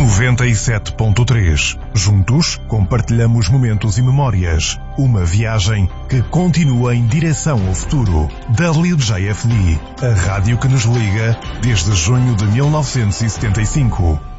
97.3. Juntos, compartilhamos momentos e memórias. Uma viagem que continua em direção ao futuro. WJFD, a rádio que nos liga desde junho de 1975.